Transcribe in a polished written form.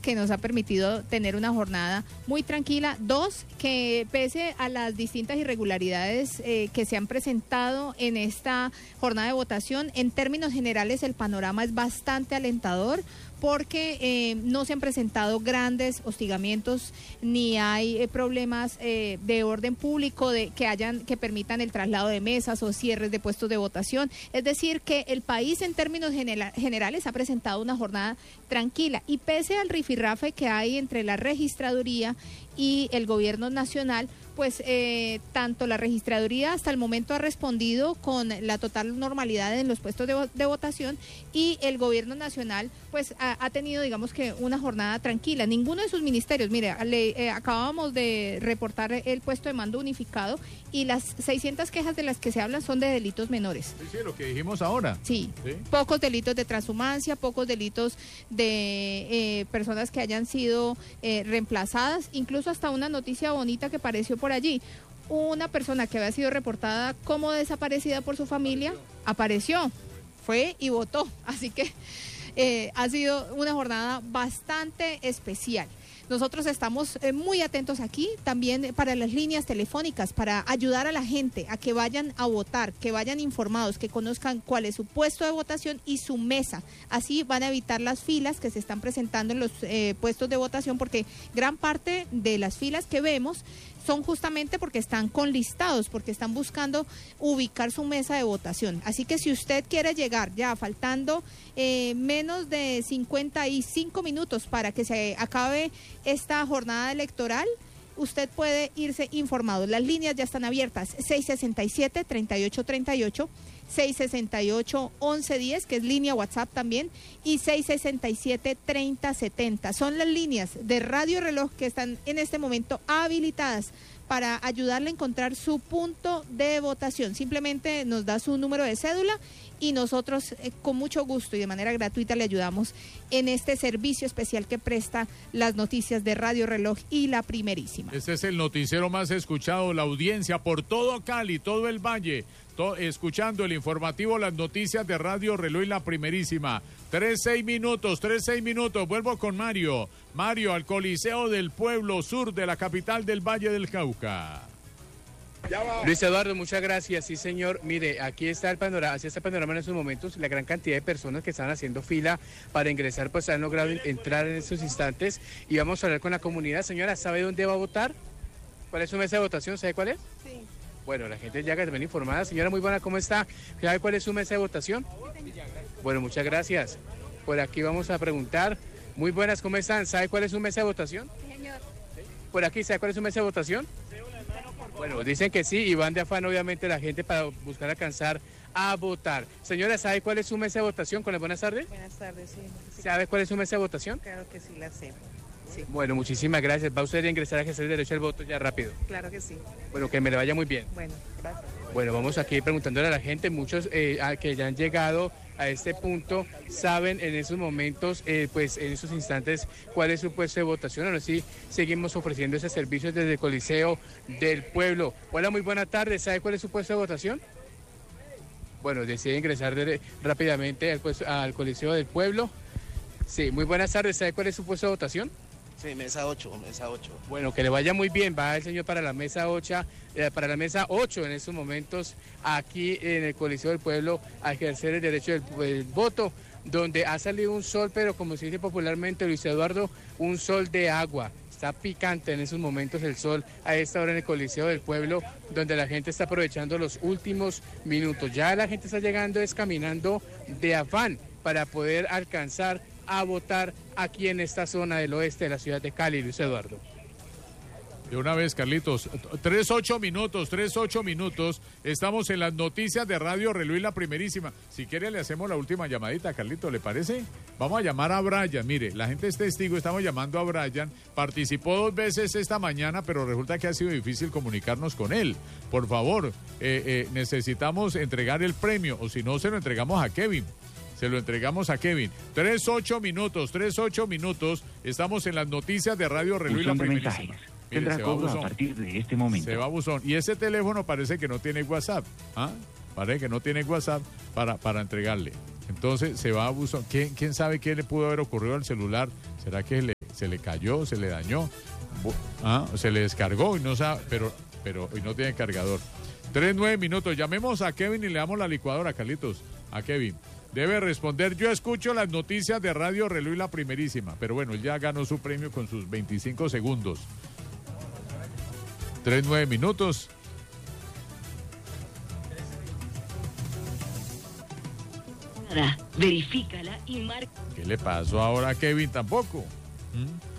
que nos ha permitido tener una jornada muy tranquila. 2, que pese a las distintas irregularidades que se han presentado en esta jornada de votación, en términos generales el panorama es bastante alentador, porque no se han presentado grandes hostigamientos ni hay problemas de orden público que permitan el traslado de mesas o cierres de puestos de votación. Es decir, que el país en términos generales ha presentado una jornada tranquila, y pese al rifirrafe que hay entre la registraduría y el gobierno nacional, pues tanto la registraduría hasta el momento ha respondido con la total normalidad en los puestos de votación, y el gobierno nacional pues ha tenido, digamos que, una jornada tranquila. Ninguno de sus ministerios, mire, acabábamos de reportar el puesto de mando unificado, y las 600 quejas de las que se hablan son de delitos menores. Sí, lo que dijimos ahora. Sí, pocos delitos de transhumancia, pocos delitos de personas que hayan sido reemplazadas, incluso hasta una noticia bonita que apareció por allí. Una persona que había sido reportada como desaparecida por su familia, apareció, fue y votó. Así que ha sido una jornada bastante especial. Nosotros estamos muy atentos aquí también para las líneas telefónicas, para ayudar a la gente a que vayan a votar, que vayan informados, que conozcan cuál es su puesto de votación y su mesa. Así van a evitar las filas que se están presentando en los puestos de votación, porque gran parte de las filas que vemos son justamente porque están conlistados, porque están buscando ubicar su mesa de votación. Así que si usted quiere llegar ya faltando menos de 55 minutos para que se acabe esta jornada electoral, usted puede irse informado. Las líneas ya están abiertas: 667-3838, 668-1110, que es línea WhatsApp también, y 667-3070. Son las líneas de Radio Reloj que están en este momento habilitadas para ayudarle a encontrar su punto de votación. Simplemente nos da su número de cédula y nosotros con mucho gusto y de manera gratuita le ayudamos en este servicio especial que presta las noticias de Radio Reloj y La Primerísima. Este es el noticiero más escuchado, la audiencia por todo Cali, todo el Valle, escuchando el informativo, las noticias de Radio Reloj y La Primerísima. 3-6 minutos, vuelvo con Mario. Mario, al Coliseo del Pueblo Sur de la capital del Valle del Cauca. Luis Eduardo, muchas gracias. Sí, señor. Mire, aquí está el panorama, así está el panorama en estos momentos. La gran cantidad de personas que están haciendo fila para ingresar, pues han logrado entrar en estos instantes. Y vamos a hablar con la comunidad. Señora, ¿sabe dónde va a votar? ¿Cuál es su mesa de votación? ¿Sabe cuál es? Sí. Bueno, la gente ya que también informada. Señora, muy buena, ¿cómo está? ¿Sabe cuál es su mesa de votación? Bueno, muchas gracias. Por aquí vamos a preguntar. Muy buenas, ¿cómo están? ¿Sabe cuál es su mesa de votación? Sí, señor. Por aquí, ¿sabe cuál es su mesa de votación? Bueno, dicen que sí, y van de afán obviamente la gente para buscar alcanzar a votar. Señora, ¿sabe cuál es su mesa de votación? Con las buenas tardes. Buenas tardes, sí. ¿Sabe cuál es su mesa de votación? Claro que sí, la sé. Sí. Bueno, muchísimas gracias. Va usted a ingresar a ejercer el derecho al voto ya rápido. Claro que sí. Bueno, que me le vaya muy bien. Bueno, gracias. Bueno, vamos aquí preguntándole a la gente, muchos que ya han llegado a este punto saben en esos momentos, pues en esos instantes, cuál es su puesto de votación. Ahora sí, seguimos ofreciendo ese servicio desde el Coliseo del Pueblo. Hola, muy buena tarde. ¿Sabe cuál es su puesto de votación? Bueno, decide ingresar rápidamente al Coliseo del Pueblo. Sí, muy buenas tardes. ¿Sabe cuál es su puesto de votación? Sí, mesa 8. Bueno, que le vaya muy bien. Va el señor para la mesa 8, en estos momentos aquí en el Coliseo del Pueblo a ejercer el derecho del voto, donde ha salido un sol, pero como se dice popularmente, Luis Eduardo, un sol de agua. Está picante en esos momentos el sol a esta hora en el Coliseo del Pueblo, donde la gente está aprovechando los últimos minutos. Ya la gente está llegando caminando de afán para poder alcanzar a votar aquí en esta zona del oeste de la ciudad de Cali, Luis Eduardo. De una vez, Carlitos, 3-8 minutos, estamos en las noticias de Radio Reloj y La Primerísima. Si quiere le hacemos la última llamadita, Carlitos, ¿le parece? Vamos a llamar a Brian, mire, la gente es testigo, estamos llamando a Brian, participó 2 veces esta mañana, pero resulta que ha sido difícil comunicarnos con él. Por favor, necesitamos entregar el premio, o si no, se lo entregamos a Kevin. Se lo entregamos a Kevin. 3-8 minutos. Estamos en las noticias de Radio Reloj y La Primerísima. Tendrá cobro a partir de este momento. Se va buzón. Y ese teléfono parece que no tiene WhatsApp. Parece que no tiene WhatsApp para entregarle. Entonces se va a buzón. ¿Quién sabe qué le pudo haber ocurrido al celular? ¿Será que se le cayó, se le dañó, se le descargó y no sabe, pero hoy no tiene cargador. 3-9 minutos, llamemos a Kevin y le damos la licuadora, Carlitos, a Kevin. Debe responder, yo escucho las noticias de Radio Reloj y la primerísima, pero bueno, él ya ganó su premio con sus 25 segundos. 3-9 minutos. Verifícala y marca. ¿Qué le pasó ahora a Kevin tampoco?